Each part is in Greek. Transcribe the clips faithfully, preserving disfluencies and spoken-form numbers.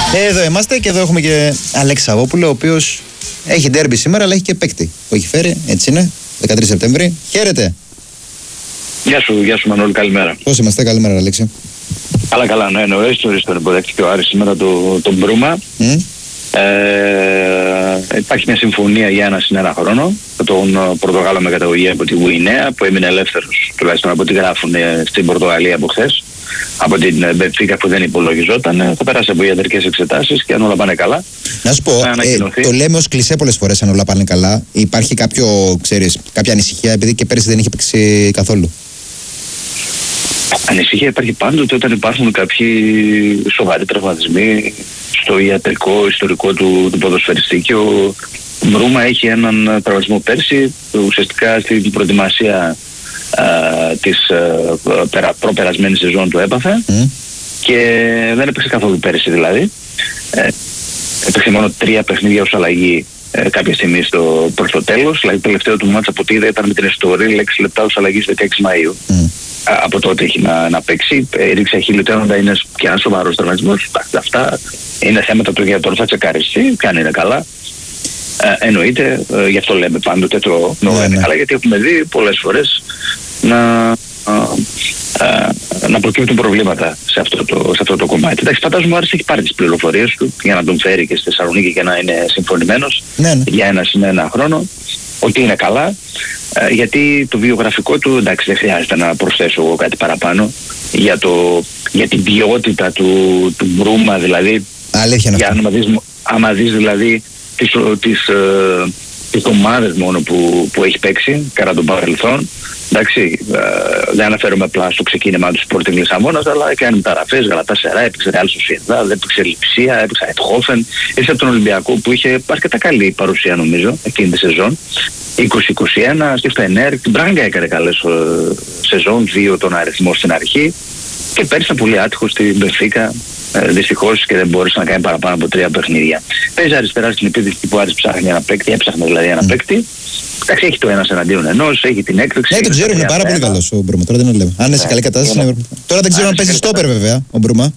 Εδώ είμαστε και εδώ έχουμε και Αλέξη Σαββόπουλο, ο οποίος έχει ντέρμπι σήμερα, αλλά έχει και παίκτη που έχει φέρει, έτσι είναι, δεκατρείς Σεπτέμβρη. Χαίρετε. Γεια σου, γεια σου Μανώλη, καλημέρα. Πώς είμαστε, καλημέρα Αλέξη. Καλά, καλά, ναι, εννοείς το τον υποδέχτηκε ο Άρης σήμερα τον το Μπρούμα. Mm. Ε, υπάρχει μια συμφωνία για ένα συν ένα χρόνο με τον Πορτογάλο με καταγωγή από τη Γουινέα, που έμεινε ελεύθερος, τουλάχιστον από ό,τι γράφουν στην Πορτογαλία από χθες, από την Μπενφίκα που δεν υπολογιζόταν. Θα περάσει από ιατρικές εξετάσεις και αν όλα πάνε καλά. Να σου πω, ε, το λέμε ως κλισέ πολλές φορές, αν όλα πάνε καλά. Υπάρχει κάποιο, ξέρεις, κάποια ανησυχία, επειδή και πέρυσι δεν είχε παίξει καθόλου? Ανησυχία υπάρχει πάντοτε όταν υπάρχουν κάποιοι σοβαροί τραυματισμοί στο ιατρικό ιστορικό του, του ποδοσφαιριστή, και ο Μπρούμα έχει έναν τραυματισμό πέρσι, ουσιαστικά στην προετοιμασία α, της α, προπερασμένης σεζόν του έπαθε mm. και δεν έπαιξε καθόλου πέρσι δηλαδή. Ε, έπαιξε μόνο τρία παιχνίδια ως αλλαγή ε, κάποια στιγμή στο, προς το τέλος, δηλαδή το τελευταίο του μάτς από τίδα ήταν με την Εστορίλ έξι λεπτά ως αλλαγή δεκαέξι Μαΐου. Mm. Από τότε έχει να, να παίξει, ρίξει αχιλλοτέροντα, είναι και ένα σοβαρός τραυματισμός. Αυτά είναι θέματα του για τον θα τσεκαριστεί, κάνει είναι καλά. Ε, εννοείται, ε, γι' αυτό λέμε πάντοτε το νόημα είναι καλά, γιατί έχουμε δει πολλές φορές να, ε, ε, να προκύπτουν προβλήματα σε αυτό το, σε αυτό το κομμάτι. Εντάξει, φαντάζομαι ο Άρης έχει πάρει τις πληροφορίες του για να τον φέρει και στη Θεσσαλονίκη και να είναι συμφωνημένος ναι, ναι. για ένα συν ένα χρόνο, ότι είναι καλά. Ε, γιατί το βιογραφικό του, εντάξει, δεν χρειάζεται να προσθέσω εγώ κάτι παραπάνω για, το, για την ποιότητα του, του Μπρούμα, δηλαδή. Αλήθεια είναι αυτό. Δεις, άμα δεις δηλαδή τις, τις, ε, τις ομάδες μόνο που, που έχει παίξει κατά τον παρελθόν, εντάξει, ε, δεν αναφέρομαι απλά στο ξεκίνημα του Sporting Λισαβόνας, αλλά έκανε μεταγραφές, Γαλατάσαράι, έπαιξε Real Sociedad, έπαιξε Λειψία, έπαιξε Αιτχόφεν, ήρθε από τον Ολυμπιακό που είχε αρκετά καλή παρουσία νομίζω εκείνη τη σεζόν. είκοσι είκοσι ένα στη Φενέρ, την Μπράγκα έκανε καλές ε, σεζόν, δύο τον αριθμό στην αρχή, και πέρυσι ήταν πολύ άτυχο στην Μπενφίκα, ε, δυστυχώς, και δεν μπόρεσε να κάνει παραπάνω από τρία παιχνίδια. Παίζει αριστερά στην επίθεση που Άρης ψάχνει ένα παίκτη, έψαχνε δηλαδή ένα mm. παίκτη. Εντάξει, έχει το ένας εναντίον ενός, έχει την έκρηξη. Ναι, το ξέρω, είναι πάρα πολύ καλός ο Μπρούμα, τώρα δεν λέμε. Αν είναι σε καλή κατάσταση. Είναι... Τώρα δεν ξέρω αν παίζει στόπερ βέβαια ο Μπρούμα.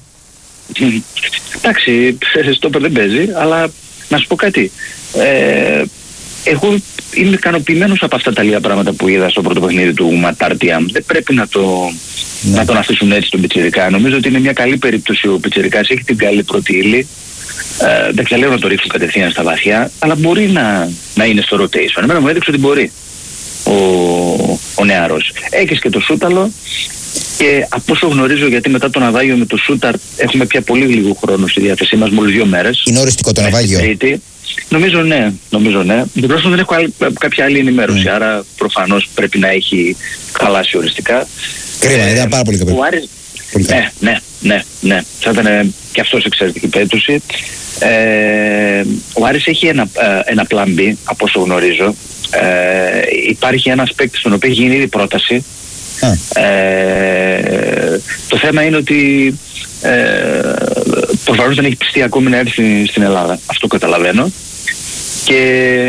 Εντάξει, σε στόπερ δεν παίζει, αλλά να σου πω κάτι. Ε, εγώ είμαι ικανοποιημένος από αυτά τα λίγα πράγματα που είδα στο πρώτο παιχνίδι του Ματάρτια. Δεν πρέπει να, το, ναι. να τον αφήσουν έτσι τον Πιτσιρικά. Νομίζω ότι είναι μια καλή περίπτωση. Ο Πιτσιρικάς έχει την καλή πρώτη ύλη. Ε, δεν ξέρω να το ρίξουν κατευθείαν στα βαθιά, αλλά μπορεί να, να είναι στο rotation. Εμένα μου έδειξε ότι μπορεί ο, ο νεαρός. Έχεις και το Σούταλο, και από όσο γνωρίζω, γιατί μετά το ναυάγιο με το Σούταρ έχουμε πια πολύ λίγο χρόνο στη διάθεσή μας, μόλις δύο μέρες. Είναι οριστικό το ναυάγιο? Νομίζω ναι, νομίζω ναι. Τουλάχιστον δεν έχω άλλη, κάποια άλλη ενημέρωση, mm. άρα προφανώς πρέπει να έχει χαλάσει οριστικά. Κρίμα, ε, ήταν πάρα πολύ καλό. Ναι, ναι, ναι, ναι. Θα ήταν και αυτός εξαιρετική περίπτωση. Ε, ο Άρης έχει ένα, ένα plan B, από όσο γνωρίζω. Ε, υπάρχει ένας παίκτης στον οποίο έχει γίνει ήδη πρόταση. Ah. Ε, το θέμα είναι ότι ε, προφανώς δεν έχει πιστεί ακόμη να έρθει στην, στην Ελλάδα. Αυτό καταλαβαίνω. Και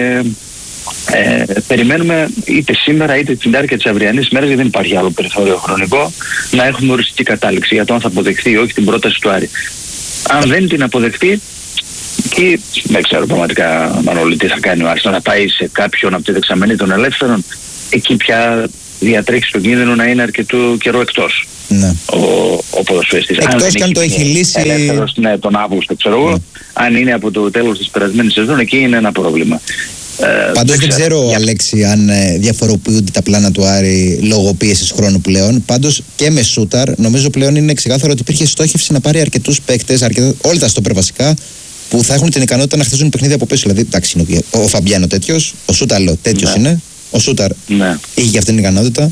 ε, περιμένουμε είτε σήμερα είτε την διάρκεια της αυριανής μέρας, γιατί δεν υπάρχει άλλο περιθώριο χρονικό, να έχουμε οριστική κατάληξη για το αν θα αποδεχθεί ή όχι την πρόταση του Άρη. Αν δεν την αποδεχτεί, και δεν ξέρω πραγματικά, Μανώλη, τι θα κάνει ο Άρης, να πάει σε κάποιον από τη δεξαμενή των ελεύθερων, εκεί πια διατρέχει τον κίνδυνο να είναι αρκετό καιρό εκτός. Ναι. Ο, ο ποδοσφαιριστής. Εκτός και αν το έχει λύσει ελεύθερος, ναι, τον Αύγουστο, ξέρω εγώ, ναι. αν είναι από το τέλος της περασμένης σεζόν, εκεί είναι ένα πρόβλημα. Ε, Πάντως δεν ξέρω, για... Αλέξη, αν ε, διαφοροποιούνται τα πλάνα του Άρη λόγω πίεσης χρόνου πλέον. Πάντως και με Σούταρ, νομίζω πλέον είναι ξεκάθαρο ότι υπήρχε στόχευση να πάρει αρκετούς παίκτες, αρκετά, όλοι τα στόπερ βασικά, που θα έχουν την ικανότητα να χτίζουν παιχνίδια από πίσω. Δηλαδή, εντάξει, ο, ο Φαμπιάνο τέτοιος, ο Σούταλο τέτοιος ναι. είναι, ο Σούταρ ναι. είχε και αυτήν την ικανότητα.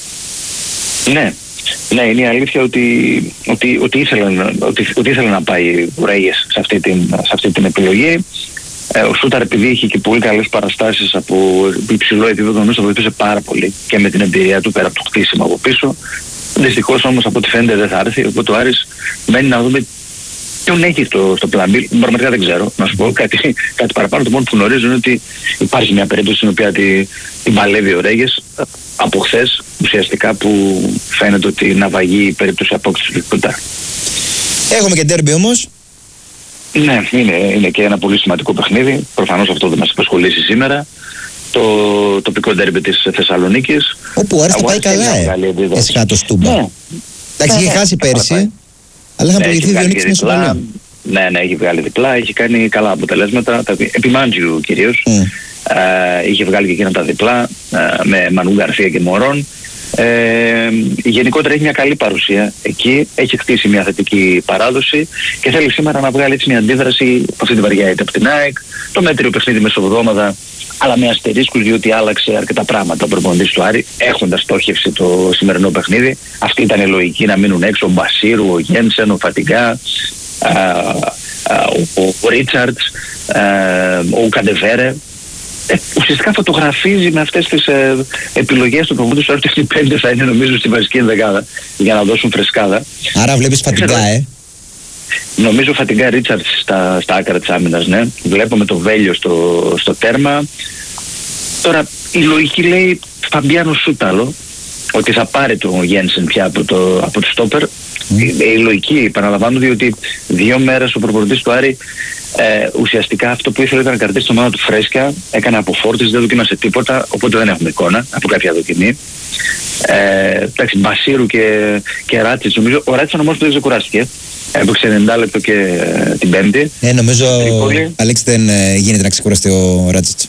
Ναι. Ναι, είναι η αλήθεια ότι, ότι, ότι, ήθελε, ότι, ότι ήθελε να πάει ο Ρέγες σε αυτή την, σε αυτή την επιλογή. Ε, ο Σούταρ, επειδή είχε και πολύ καλές παραστάσεις από υψηλό επίπεδο, νομίζω βοηθούσε πάρα πολύ και με την εμπειρία του πέρα από το χτίσιμο από πίσω. Δυστυχώς όμως, από ό,τι φαίνεται, δεν θα έρθει. Οπότε ο Άρης μένει να δούμε ποιον έχει στο, στο plan B. Πραγματικά δεν ξέρω να σου πω κάτι, κάτι παραπάνω. Το μόνο που γνωρίζω είναι ότι υπάρχει μια περίπτωση στην οποία την τη παλεύει ο Ρέγες από χθες, ουσιαστικά, που φαίνεται ότι ναυαγεί η περίπτωση απόκτησης του Σούταρ. Έχουμε και ντέρμπι όμως. Ναι, είναι, είναι και ένα πολύ σημαντικό παιχνίδι. Προφανώς αυτό δεν μας απασχολήσει σήμερα. Το τοπικό ντέρμπι της Θεσσαλονίκης. Όπου ο Άρης θα πάει καλά, ε. Εσχά το Στούμπα. Ναι. Εντάξει, είχε χάσει πέρσι, αλλά είχαν προηγηθεί δύο νίκες με ισοπαλία. Ναι, ναι, έχει βγάλει διπλά, έχει κάνει καλά αποτελέσματα, επί Μάντζιου κυρίως. Mm. Ε, είχε βγάλει και εκείνα τα διπλά, ε, με Μανού Γκαρσία και Μωρόν. Ε, γενικότερα έχει μια καλή παρουσία εκεί, έχει χτίσει μια θετική παράδοση και θέλει σήμερα να βγάλει έτσι μια αντίδραση από αυτή τη βαριά ήττα από την ΑΕΚ. Το μέτριο παιχνίδι μεσοβδόμαδα, αλλά με αστερίσκους, διότι άλλαξε αρκετά πράγματα ο προπονητής του Άρη, έχοντας στόχευση το σημερινό παιχνίδι. Αυτή ήταν η λογική, να μείνουν έξω ο Μπασίρου, ο Γένσεν, ο Φατιγκά, ο, ο, ο Ρίτσαρτς, ο Καντεβέρε. Ε, ουσιαστικά φωτογραφίζει με αυτές τις ε, επιλογές του προπονητή του Άρη ότι οι πέντε θα είναι νομίζω στη βασική ενδεκάδα για να δώσουν φρεσκάδα. Άρα βλέπεις Φατιγκά, ε. Νομίζω Φατιγκά, Ρίτσαρτς στα, στα άκρα της άμυνας, ναι. Βλέπουμε το Βέλιο στο, στο τέρμα. Τώρα η λογική λέει Φαμπιάνο Σούταλο, ότι θα πάρει το Γένσεν πια από το, από το στόπερ. Mm. Η, η λογική, επαναλαμβάνω, διότι δύο μέρες ο προπονητής του Άρη ε, ουσιαστικά αυτό που ήθελε ήταν να κρατήσει την ομάδα του φρέσκα, έκανε αποφόρτιση, δεν δοκίμασε τίποτα, οπότε δεν έχουμε εικόνα από κάποια δοκιμή. Ε, εντάξει, Μπασίρου και, και Ράτσιτς, νομίζω. Ο Ράτσιτς όμως δεν ξεκουράστηκε. Έπαιξε ενενήντα λεπτό και ε, την Πέμπτη. Ε, νομίζω, Αλέξη, δεν ε, γίνεται να ξεκουραστεί ο Ράτσιτς.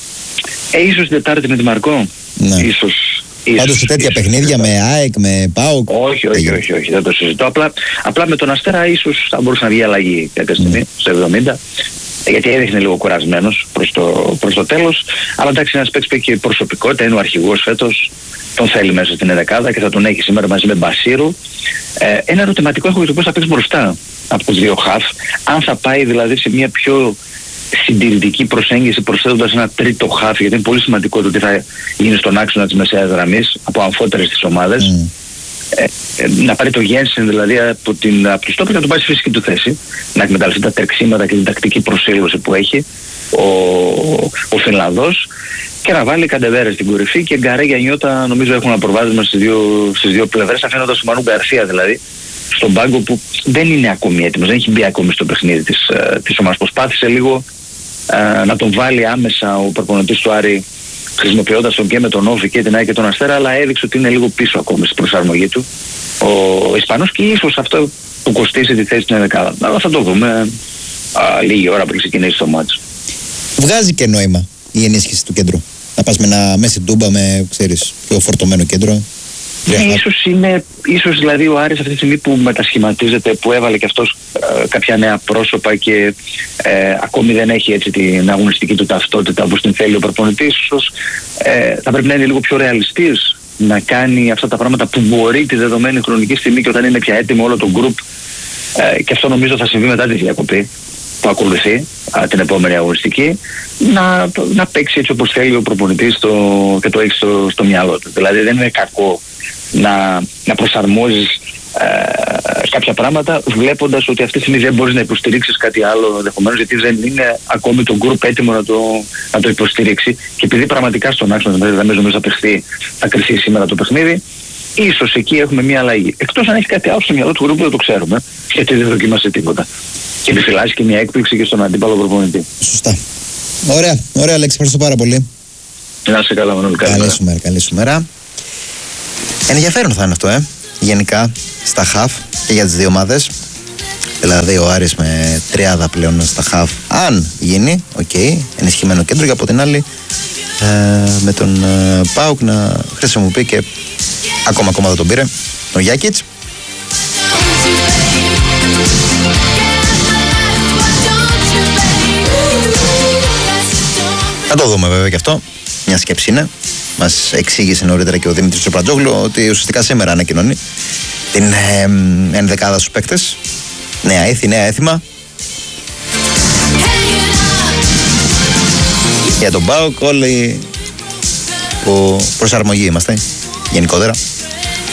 Ε, ίσως την Τετάρτη με τη Μαρκό. Ναι. Ίσως. Πάντως σε τέτοια ίσως, παιχνίδια ίσως, με ΑΕΚ, με ΠΑΟΚ. Όχι, όχι, όχι, όχι, δεν το συζητώ. Απλά, απλά με τον Αστέρα ίσως θα μπορούσε να βγει αλλαγή κάποια στιγμή, mm. στο εβδομήντα. Γιατί έδειχνε λίγο κουρασμένος προς το, προς το τέλος. Αλλά εντάξει, ένας παίκτης που έχει και προσωπικότητα, είναι ο αρχηγός φέτος. Τον θέλει μέσα στην δεκάδα και θα τον έχει σήμερα μαζί με Μπασίρου. Ε, ένα ερωτηματικό έχω για το πώς θα παίξει μπροστά από τους δύο χαφ. Αν θα πάει δηλαδή σε μια πιο συντηρητική προσέγγιση προσθέτοντας ένα τρίτο χαφ, γιατί είναι πολύ σημαντικό το τι θα γίνει στον άξονα της μεσαίας γραμμής από αμφότερες τις ομάδες. Mm. Ε, ε, να πάρει το Γένσεν δηλαδή από, την, από το στόπι και να τον πάει στη φυσική του θέση. Να εκμεταλλευτεί τα τρεξίματα και την τακτική προσήλωση που έχει ο, ο Φινλανδός. Και να βάλει Καντεβέρε στην κορυφή και Γκαρέ και Νιώτα νομίζω έχουν ένα προβάδισμα στις δύο, στις δύο πλευρές, αφήνοντας τον Μανού Γκαρσία δηλαδή στον πάγκο που δεν είναι ακόμη έτοιμος, δεν έχει μπει ακόμη στο παιχνίδι της, της ομάδας. Προσπάθησε λίγο ε, να τον βάλει άμεσα ο προπονητής του Άρη, χρησιμοποιώντας τον και με τον Όφη και την ΑΕΚ και τον Αστέρα, αλλά έδειξε ότι είναι λίγο πίσω ακόμη στην προσαρμογή του ο Ισπανός και ίσως αυτό που κοστίσει τη θέση στην δεκάδα. Αλλά θα το δούμε α, λίγη ώρα πριν ξεκινήσει το μάτς. Βγάζει και νόημα η ενίσχυση του κέντρου. Να πας με ένα Μέση Ντούμπα με, ξέρεις, πιο φορτωμένο κέντρο. Ναι, ίσως είναι, ίσως δηλαδή ο Άρης αυτή τη στιγμή που μετασχηματίζεται, που έβαλε και αυτός ε, κάποια νέα πρόσωπα και ε, ακόμη δεν έχει έτσι την αγωνιστική του ταυτότητα όπως την θέλει ο προπονητής, ίσως ε, θα πρέπει να είναι λίγο πιο ρεαλιστής, να κάνει αυτά τα πράγματα που μπορεί τη δεδομένη χρονική στιγμή και όταν είναι πια έτοιμο όλο το group, ε, και αυτό νομίζω θα συμβεί μετά τη διακοπή που ακολουθεί α, την επόμενη αγωνιστική, να, να παίξει έτσι όπως θέλει ο προπονητής το, και το έχει στο, στο μυαλό του. Δηλαδή δεν είναι κακό να, να προσαρμόζεις ε, κάποια πράγματα βλέποντας ότι αυτή τη στιγμή δεν μπορείς να υποστηρίξεις κάτι άλλο ενδεχομένως, γιατί δεν είναι ακόμη το group έτοιμο να το, να το υποστηρίξει, και επειδή πραγματικά στον άξονα δεν νομίζω θα παιχθεί, θα κρυφθεί σήμερα το παιχνίδι, ίσως εκεί έχουμε μια αλλαγή. Εκτός αν έχει κάτι άλλο στο μυαλό του group, δεν το ξέρουμε, γιατί δεν δοκίμασε τίποτα. Και επιφυλάσσει και μια έκπληξη και στον αντίπαλο προπονητή. Σωστά. Ωραία, ωραία Αλέξη, ευχαριστώ πάρα πολύ. Να είσαι καλά, Μανώλη. Καλή σου μέρα, καλή σου μέρα. Ενδιαφέρον θα είναι αυτό, ε. Γενικά στα χαφ και για τις δύο ομάδες. Δηλαδή ο Άρης με τριάδα πλέον στα χαφ, αν γίνει, οκ, okay, ενισχυμένο κέντρο, και από την άλλη ε, με τον ε, ΠΑΟΚ να χρησιμοποιεί και ακόμα ακόμα δεν τον πήρε τον Γιάκιτς. Θα το δούμε βέβαια και αυτό. Μια σκέψη είναι. Μας εξήγησε νωρίτερα και ο Δημήτρης Τσοπρατζόγλου ότι ουσιαστικά σήμερα ανακοινώνει την ε, ενδεκάδα στους παίκτες. Νέα ήθη, νέα έθιμα. Για τον ΠΑΟΚ όλοι που προσαρμογή είμαστε γενικότερα.